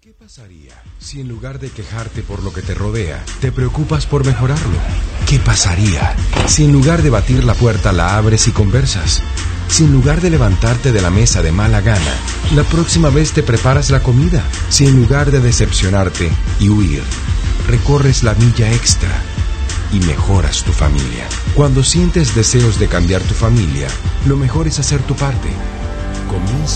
¿Qué pasaría si en lugar de quejarte por lo que te rodea, te preocupas por mejorarlo? ¿Qué pasaría si en lugar de batir la puerta la abres y conversas? Si en lugar de levantarte de la mesa de mala gana, la próxima vez te preparas la comida. Si en lugar de decepcionarte y huir, recorres la milla extra y mejoras tu familia. Cuando sientes deseos de cambiar tu familia, lo mejor es hacer tu parte. Comienza